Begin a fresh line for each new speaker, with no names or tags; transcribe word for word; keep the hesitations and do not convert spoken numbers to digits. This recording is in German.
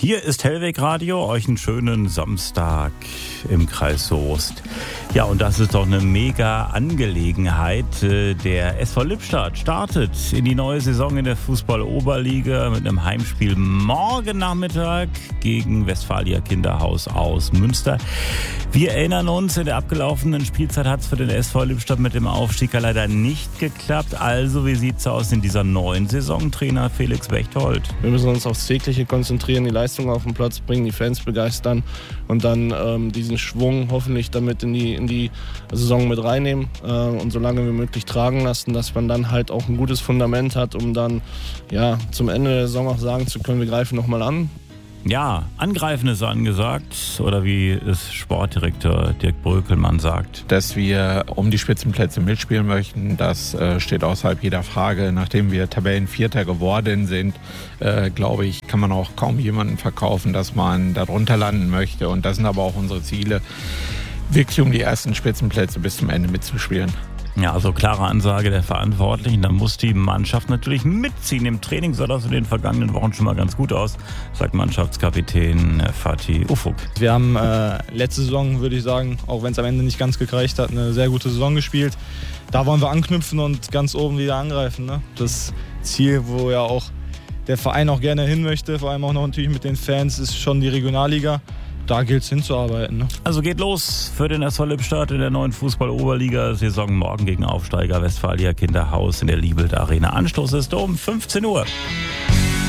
Hier ist Hellweg Radio, euch einen schönen Samstag im Kreis Soest. Ja, und das ist doch eine mega Angelegenheit. Der S V Lippstadt startet in die neue Saison in der Fußball-Oberliga mit einem Heimspiel morgen Nachmittag gegen Westfalia Kinderhaus aus Münster. Wir erinnern uns, in der abgelaufenen Spielzeit hat es für den S V Lippstadt mit dem Aufstieg leider nicht geklappt. Also, wie sieht es aus in dieser neuen Saison, Trainer Felix Bechtold?
Wir müssen uns aufs Tägliche konzentrieren, die Leistung auf den Platz bringen, die Fans begeistern und dann ähm, diesen Schwung hoffentlich damit in die, in die Saison mit reinnehmen äh, und so lange wie möglich tragen lassen, dass man dann halt auch ein gutes Fundament hat, um dann ja, zum Ende der Saison auch sagen zu können, wir greifen nochmal an.
Ja, angreifen ist angesagt, oder wie es Sportdirektor Dirk Brökelmann sagt.
Dass wir um die Spitzenplätze mitspielen möchten, das äh, steht außerhalb jeder Frage. Nachdem wir Tabellenvierter geworden sind, äh, glaube ich, kann man auch kaum jemanden verkaufen, dass man darunter landen möchte. Und das sind aber auch unsere Ziele, wirklich um die ersten Spitzenplätze bis zum Ende mitzuspielen.
Ja, also klare Ansage der Verantwortlichen. Da muss die Mannschaft natürlich mitziehen. Im Training sah das in den vergangenen Wochen schon mal ganz gut aus, sagt Mannschaftskapitän Fatih Ufuk.
Wir haben äh, letzte Saison, würde ich sagen, auch wenn es am Ende nicht ganz gereicht hat, eine sehr gute Saison gespielt. Da wollen wir anknüpfen und ganz oben wieder angreifen. Ne? Das Ziel, wo ja auch der Verein auch gerne hin möchte, vor allem auch noch natürlich mit den Fans, ist schon die Regionalliga. Da gilt es hinzuarbeiten. Ne?
Also geht los für den S V Lippstadt in der neuen Fußball-Oberliga-Saison morgen gegen Aufsteiger Westfalia Kinderhaus in der Liebelt Arena. Anstoß ist um fünfzehn Uhr.